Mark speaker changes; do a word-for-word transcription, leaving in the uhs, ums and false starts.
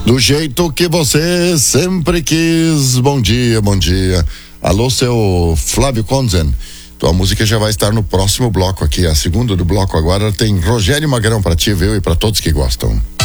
Speaker 1: Do jeito que você sempre quis. Bom dia, bom dia. Alô, seu Flávio Konzen. Tua música já vai estar no próximo bloco aqui. A segunda do bloco agora tem Rogério Magrão pra ti, viu? E pra todos que gostam.